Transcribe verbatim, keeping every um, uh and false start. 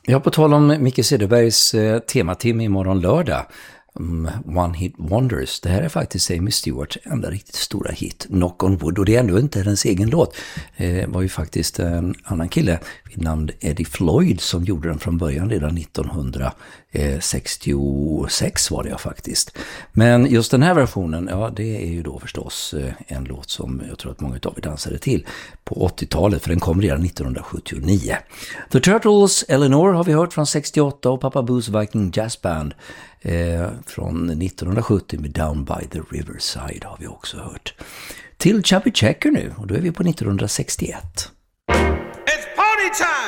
Ja, på tal om Micke Cederbergs eh, tematim imorgon lördag. Um, One Hit Wonders. Det här är faktiskt Amy Stewarts enda riktigt stora hit, Knock on Wood. Och det är ändå inte hennes egen låt. Det eh, var ju faktiskt en annan kille vid namn Eddie Floyd som gjorde den från början redan nittonhundrasextiosex var det ja, faktiskt. Men just den här versionen, ja det är ju då förstås eh, en låt som jag tror att många av er dansade till på åttiotalet, för den kom redan nittonhundrasjuttionio. The Turtles, Eleanor har vi hört från sextioåtta och Papa Boo's Viking Jazz Band eh, från nittonhundrasjuttio med Down by the Riverside har vi också hört. Till Chubby Checker nu, och då är vi på nittonhundrasextioett. It's party time!